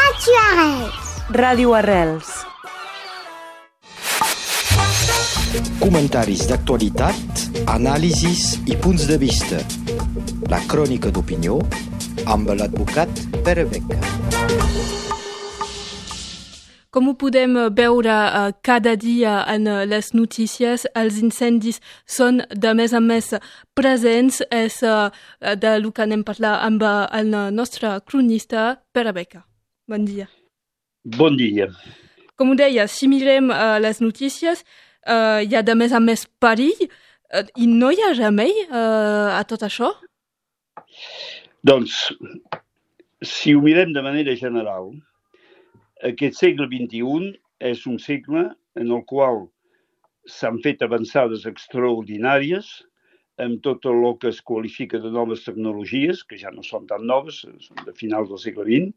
Radio Arrels. Ràdio Arrels. Comentaris d'actualitat, anàlisis i punts de vista. La crònica d'opinió amb l'advocat Pere Beca. Com ho podem veure cada dia en les notícies, els incendis són de més en més presents. És de lo que anem a parlar amb el nostre cronista, Pere Beca. Bon dia. Bon dia. Com ho deia, si mirem les notícies, hi ha de més en més perill i no hi ha remei a tot això? Doncs, si ho mirem de manera general, aquest segle XXI és un segle en el qual s'han fet avançades extraordinàries amb tot el que es qualifica de noves tecnologies, que ja no són tan noves, són de finals del segle XX,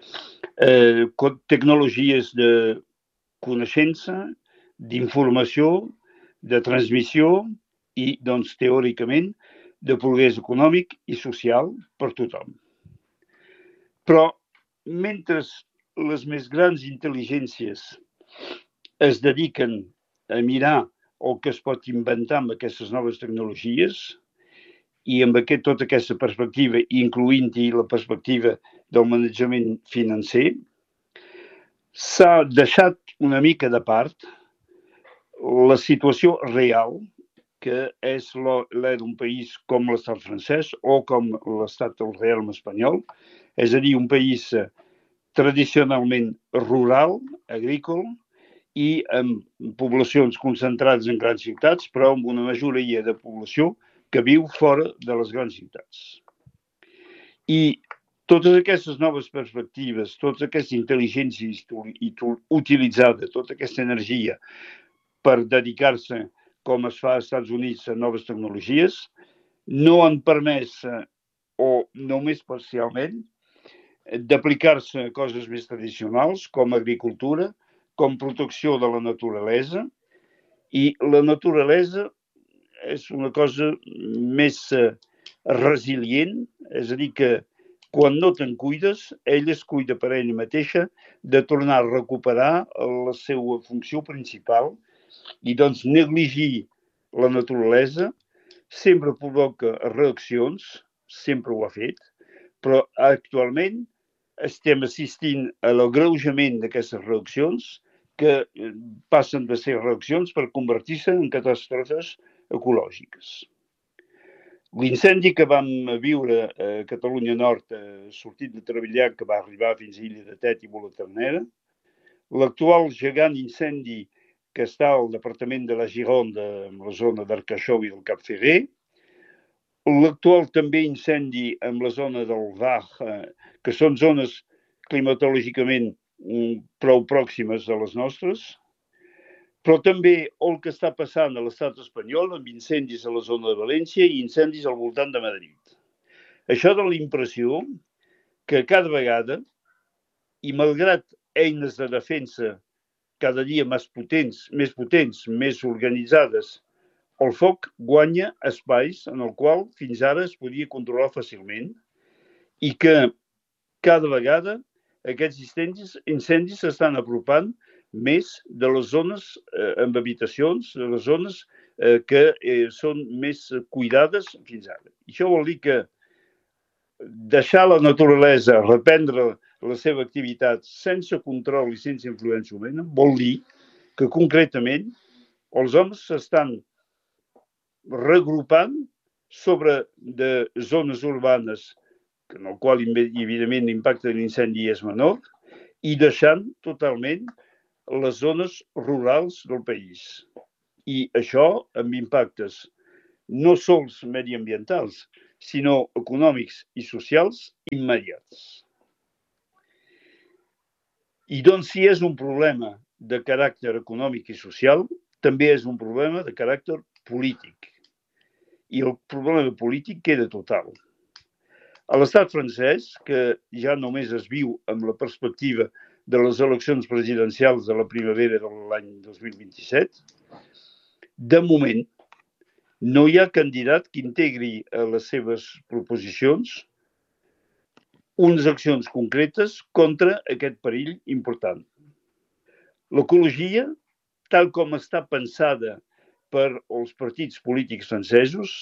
tecnologies de coneixença, d'informació, de transmissió i, doncs, teòricament, de progrés econòmic i social per tothom. Però, mentre les més grans intel·ligències es dediquen a mirar el que es pot inventar amb aquestes noves tecnologies i amb tota aquesta perspectiva, incloent-hi la perspectiva del manejament financer, s'ha deixat una mica de part la situació real, que és la d'un país com l'estat francès o com l'estat del Reialme espanyol, és a dir, un país tradicionalment rural, agrícola, i amb poblacions concentrades en grans ciutats, però amb una majoria de població que viu fora de les grans ciutats. I totes aquestes noves perspectives, tota aquesta intel·ligència utilitzada, tota aquesta energia per dedicar-se, com es fa als Estats Units, a noves tecnologies, no han permès, o només parcialment, d'aplicar-se a coses més tradicionals, com agricultura, com protecció de la naturalesa. I la naturalesa és una cosa més resilient, és a dir, que quan no te'n cuides, ella es cuida per ella mateixa de tornar a recuperar la seva funció principal i, doncs, negligir la naturalesa sempre provoca reaccions, sempre ho ha fet, però actualment estem assistint a l'agreujament d'aquestes reaccions que passen de ser reaccions per convertir-se en catàstrofes ecològiques. L'incendi que vam viure a Catalunya Nord, sortit de Treballar, que va arribar fins a Illa de Tet i Bola-Ternera, l'actual gegant incendi que està al departament de la Gironda, en la zona d'Arcachou i del Cap Ferrer, l'actual també incendi en la zona del Var, que són zones climatològicament prou pròximes a les nostres, però també el que està passant a l'estat espanyol amb incendis a la zona de València i incendis al voltant de Madrid. Això dona la impressió que cada vegada, i malgrat eines de defensa cada dia més potents, més organitzades, el foc guanya espais en el qual fins ara es podia controlar fàcilment i que cada vegada aquests incendis s'estan apropant més de les zones amb habitacions, de les zones que són més cuidades fins ara. Això vol dir que deixar la naturalesa reprendre la seva activitat sense control i sense influència humana vol dir que concretament els homes s'estan regrupant sobre de zones urbanes en el qual, evidentment, l'impacte de l'incendi és menor i deixant totalment les zones rurals del país. I això amb impactes no sols mediambientals, sinó econòmics i socials immediats. I doncs, si és un problema de caràcter econòmic i social, també és un problema de caràcter polític. I el problema polític queda total. A l'estat francès, que ja només es viu amb la perspectiva de les eleccions presidencials de la primavera de l'any 2027, de moment no hi ha candidat que integri a les seves proposicions unes accions concretes contra aquest perill important. L'ecologia, tal com està pensada per els partits polítics francesos,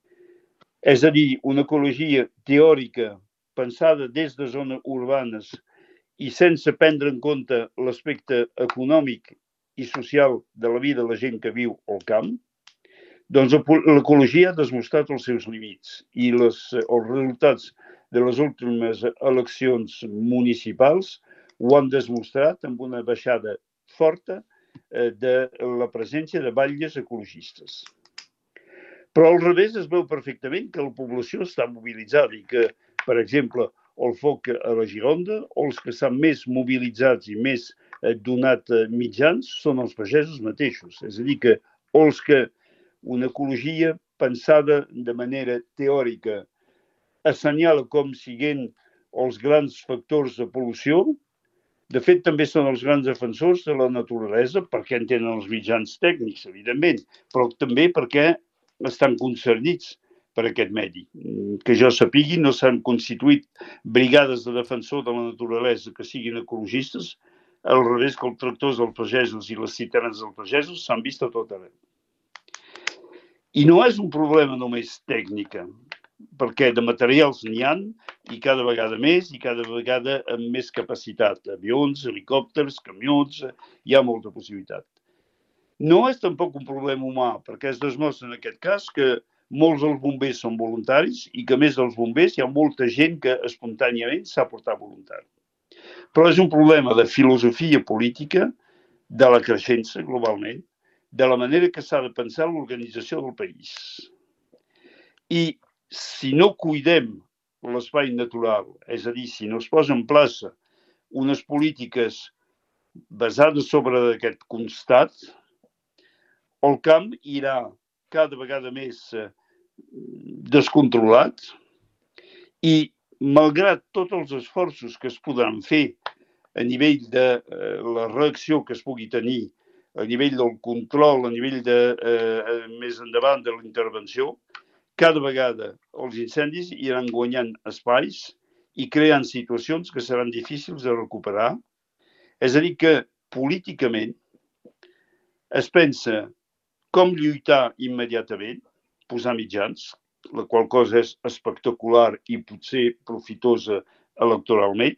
és a dir, una ecologia teòrica pensada des de zones urbanes i sense prendre en compte l'aspecte econòmic i social de la vida de la gent que viu al camp, doncs l'ecologia ha demostrat els seus límits i els resultats de les últimes eleccions municipals ho han demostrat amb una baixada forta de la presència de batlles ecologistes. Però al revés es veu perfectament que la població està mobilitzada i que, per exemple, el foc a la Gironda, o els que estan més mobilitzats i més donat mitjans són els pagesos mateixos. És a dir, que els que una ecologia pensada de manera teòrica assenyala com siguent els grans factors de pol·lució. De fet, també són els grans defensors de la naturalesa perquè en tenen els mitjans tècnics, evidentment, però també perquè estan concernits per aquest medi. Que jo sapigui, no s'han constituït brigades de defensor de la naturalesa que siguin ecologistes, al revés que els tractors dels pagesos i les citernes dels pagesos s'han vist a tot arreu. I no és un problema només tècnica, perquè de materials n'hi ha i cada vegada més i cada vegada amb més capacitat. Avions, helicòpters, camions, hi ha molta possibilitat. No és tampoc un problema humà, perquè es demostra en aquest cas que molts dels bombers són voluntaris i que a més dels bombers hi ha molta gent que espontàniament s'ha portat voluntari. Però és un problema de filosofia política, de la creixença globalment, de la manera que s'ha de pensar l'organització del país. I si no cuidem l'espai natural, és a dir, si no es posa en plaça unes polítiques basades sobre aquest constat, el camp irà cada vegada més descontrolat i, malgrat tots els esforços que es podran fer a nivell de la reacció que es pugui tenir, a nivell del control, a nivell de més endavant de la intervenció, cada vegada els incendis iran guanyant espais i creant situacions que seran difícils de recuperar. És a dir, que políticament es pensa com lluitar immediatament, posar mitjans, la qual cosa és espectacular i potser profitosa electoralment,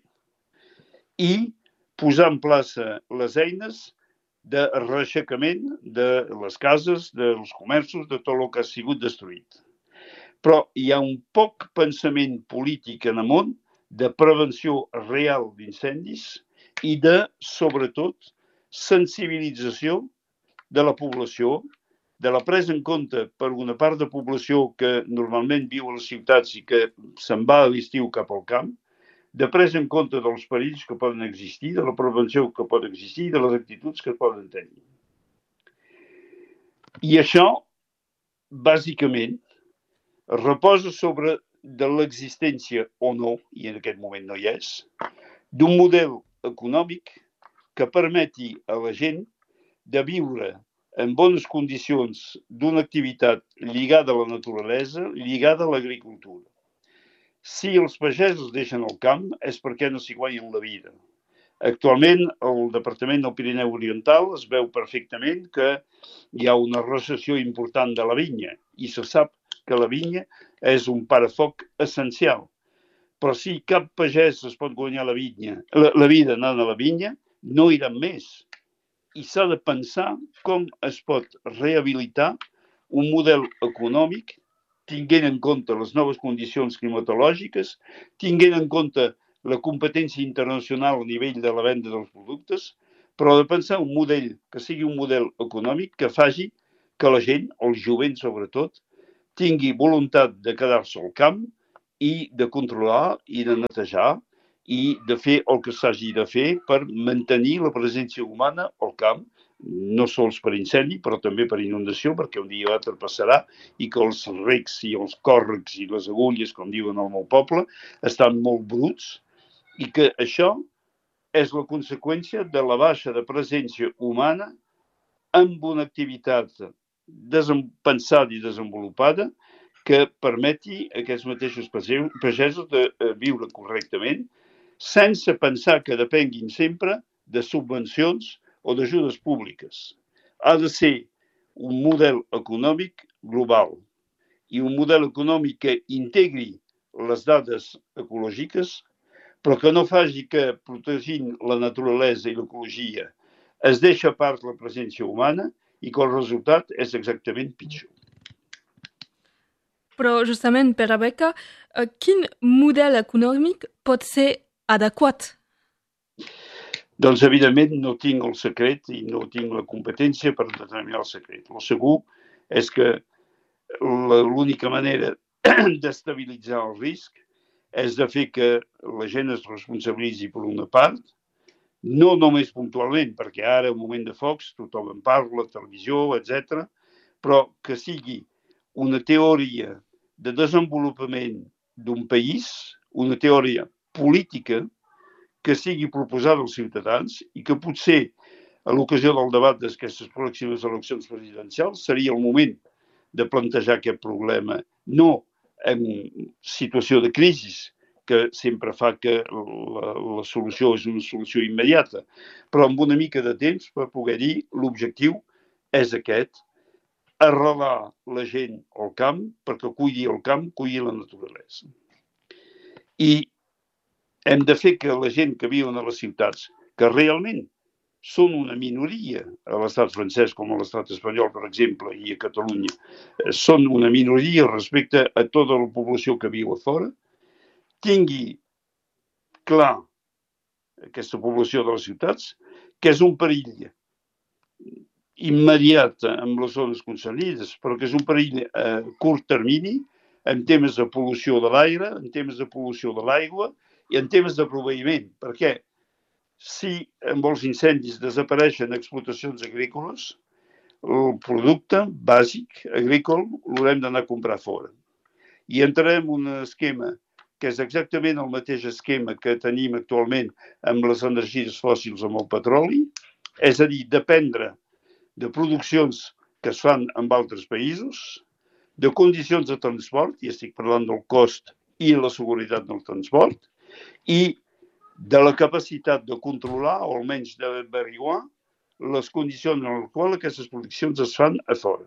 i posar en plaça les eines de reaixecament de les cases, dels comerços, de tot el que ha sigut destruït. Però hi ha un poc pensament polític en el món de prevenció real d'incendis i de, sobretot, sensibilització de la població, de la presa en compte per una part de població que normalment viu a les ciutats i que se'n va a l'estiu cap al camp, de presa en compte dels perills que poden existir, de la prevenció que pot existir i de les actituds que poden tenir. I això, bàsicament, reposa sobre de l'existència o no, i en aquest moment no hi és, d'un model econòmic que permeti a la gent de viure en bones condicions d'una activitat lligada a la naturalesa, lligada a l'agricultura. Si els pagesos deixen el camp és perquè no s'hi guanyen la vida. Actualment, al Departament del Pirineu Oriental es veu perfectament que hi ha una recessió important de la vinya i se sap que la vinya és un parafoc essencial. Però si cap pagès es pot guanyar la vida anant a la vinya, no iran més. I s'ha de pensar com es pot rehabilitar un model econòmic tinguent en compte les noves condicions climatològiques, tinguent en compte la competència internacional a nivell de la venda dels productes, però de pensar un model que sigui un model econòmic que faci que la gent, el jovent sobretot, tingui voluntat de quedar-se al camp i de controlar i de netejar i de fer el que s'hagi de fer per mantenir la presència humana al camp, no sols per incendi, però també per inundació, perquè un dia o altre passarà i que els recs i els còrrecs i les agulles, com diuen al meu poble, estan molt bruts i que això és la conseqüència de la baixa de presència humana amb una activitat pensada i desenvolupada que permeti a aquests mateixos pagesos de viure correctament sense pensar que depenguin sempre de subvencions o d'ajudes públiques. Ha de ser un model econòmic global i un model econòmic que integri les dades ecològiques, però que no faci que, protegint la naturalesa i l'ecologia, es deixa a part la presència humana i que el resultat és exactament pitjor. Però justament per Rebecca, quin model econòmic pot ser adequat? Doncs, evidentment, no tinc el secret i no tinc la competència per determinar el secret. El segur és que l'única manera d'estabilitzar el risc és de fer que la gent es responsabilitzi per una part, no només puntualment, perquè ara, en un moment de focs, tothom en parla, televisió, etc., però que sigui una teoria de desenvolupament d'un país, una teoria política que sigui proposada als ciutadans i que potser, a l'ocasió del debat d'aquestes pròximes eleccions presidencials, seria el moment de plantejar aquest problema, no en situació de crisi, que sempre fa que la solució és una solució immediata, però amb una mica de temps per poder dir l'objectiu és aquest, arrelar la gent al camp perquè cuidi el camp, cuidi la naturalesa. I hem de fer que la gent que viuen a les ciutats, que realment són una minoria a l'estat francès com a l'estat espanyol, per exemple, i a Catalunya, són una minoria respecte a tota la població que viu a fora, tingui clar aquesta població de les ciutats que és un perill immediat amb les zones concernides, però que és un perill a curt termini en temes de pol·lució de l'aire, en temes de pol·lució de l'aigua i en temes de proveïment, perquè si amb els incendis desapareixen explotacions agrícoles, el producte bàsic agrícola l'haurem d'anar a comprar fora. I entrarem en un esquema que és exactament el mateix esquema que tenim actualment amb les energies fòssils amb el petroli, és a dir, dependre de produccions que es fan en altres països, de condicions de transport, i estic parlant del cost i la seguretat del transport, i de la capacitat de controlar, o almenys d'averiguar, les condicions en les quals aquestes produccions es fan a fora.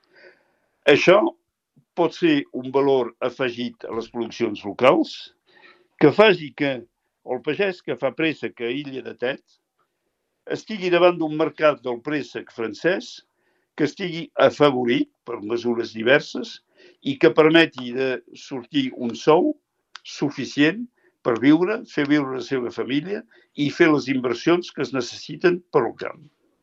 Això pot ser un valor afegit a les produccions locals que faci que el pagès que fa préssec a Illa de Tet estigui davant d'un mercat del préssec francès que estigui afavorit per mesures diverses i que permeti de sortir un sou suficient per viure, fer viure la seva família i fer les inversions que es necessiten per al camp.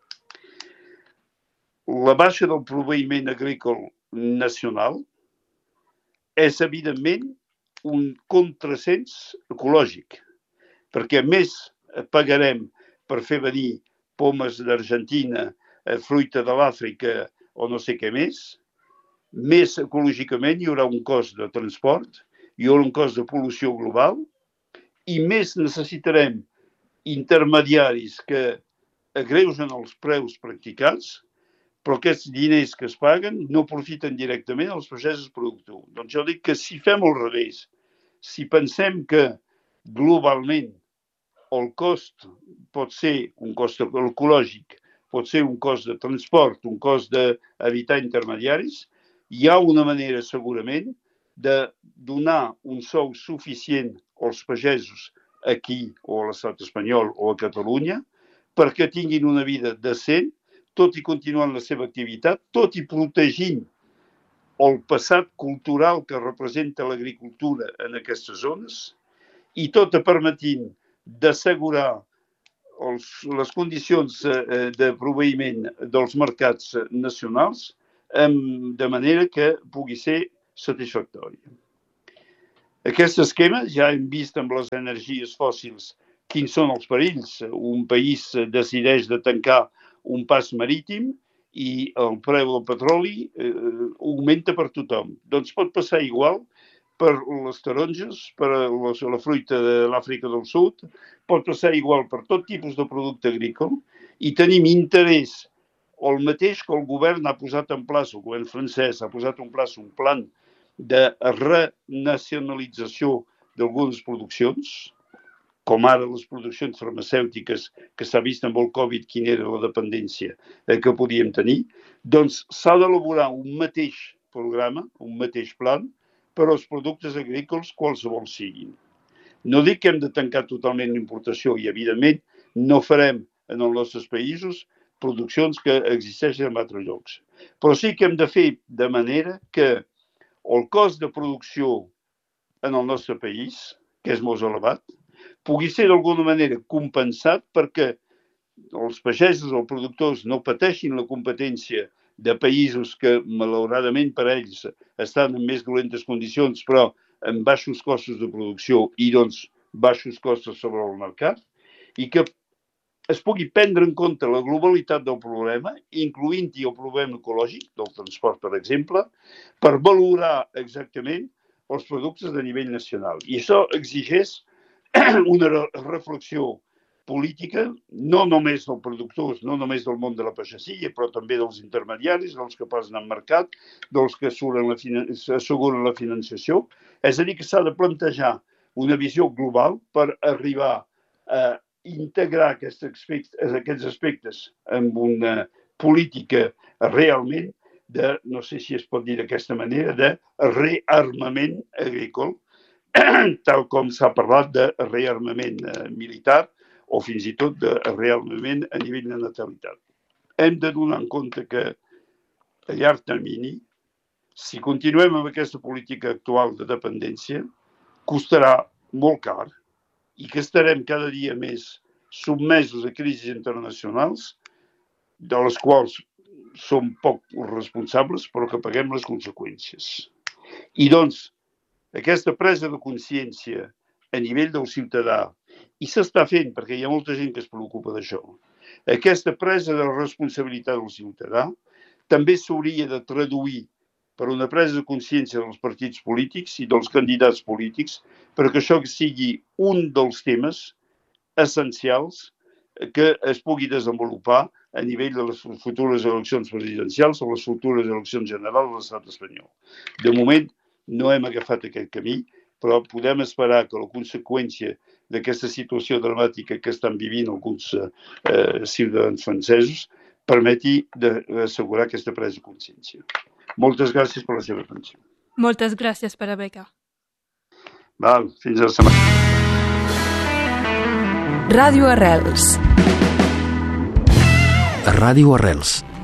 La baixa del proveïment agrícola nacional és, evidentment, un contrasens ecològic, perquè més pagarem per fer venir pomes d'Argentina, fruita de l'Àfrica o no sé què més ecològicament hi haurà un cost de transport, hi haurà un cost de pol·lució global i més necessitarem intermediaris que agreugen els preus practicats, però aquests diners que es paguen no profiten directament als pagesos productors. Doncs jo dic que si fem al revés, si pensem que globalment el cost pot ser un cost ecològic, pot ser un cost de transport, un cost d'evitar intermediaris, hi ha una manera segurament de donar un sou suficient als pagesos aquí o a l'estat espanyol o a Catalunya perquè tinguin una vida decent, tot i continuant la seva activitat, tot i protegint el passat cultural que representa l'agricultura en aquestes zones i tot permetint d'assegurar les condicions de proveïment dels mercats nacionals de manera que pugui ser satisfactori. Aquest esquema ja hem vist amb les energies fòssils quins són els perills. Un país decideix de tancar un pas marítim i el preu del petroli augmenta per tothom. Doncs pot passar igual per les taronges, per la fruita de l'Àfrica del Sud, pot passar igual per tot tipus de producte agrícola i tenim interès el mateix que el govern ha posat en plaç, el govern francès ha posat en plaç un plan de renacionalització d'algunes produccions, com ara les produccions farmacèutiques, que s'ha vist amb el Covid quina era la dependència que podíem tenir, doncs s'ha d'elaborar un mateix programa, un mateix plan, per als productes agrícoles qualsevol siguin. No dic que hem de tancar totalment l'importació i, evidentment, no farem en els nostres països produccions que existeixen en altres llocs. Però sí que hem de fer de manera que el cost de producció en el nostre país, que és molt elevat, pugui ser d'alguna manera compensat perquè els pagesos o els productors no pateixin la competència de països que, malauradament per ells, estan en més dolentes condicions, però amb baixos costos de producció i, doncs, baixos costos sobre el mercat, i que es pugui prendre en compte la globalitat del problema, incloent-hi el problema ecològic del transport, per exemple, per valorar exactament els productes de nivell nacional. I això exigeix una reflexió política, no només dels productors, no només del món de la pagesia, però també dels intermediaris, dels que posen al mercat, dels que asseguren la financiació. És a dir, que s'ha de plantejar una visió global per arribar a integrar aquests aspectes en una política realment de, no sé si es pot dir d'aquesta manera, de rearmament agrícola, tal com s'ha parlat de rearmament militar o fins i tot de rearmament a nivell de natalitat. Hem de donar en compte que a llarg termini, si continuem amb aquesta política actual de dependència, costarà molt car i que estarem cada dia més sotmesos a crisis internacionals, de les quals som poc responsables, però que paguem les conseqüències. I doncs, aquesta presa de consciència a nivell del ciutadà, i s'està fent perquè hi ha molta gent que es preocupa d'això, aquesta presa de responsabilitat del ciutadà també s'hauria de traduir per una presa de consciència dels partits polítics i dels candidats polítics perquè això sigui un dels temes essencials que es pugui desenvolupar a nivell de les futures eleccions presidencials o les futures eleccions generals de l'estat espanyol. De moment, no hem agafat aquest camí, però podem esperar que la conseqüència d'aquesta situació dramàtica que estan vivint alguns ciutadans francesos permeti d'assegurar aquesta presa de consciència. Moltes gràcies per la seva atenció. Moltes gràcies per haver vingut. Val, fins a la setmana. Ràdio Arrels. Ràdio Arrels.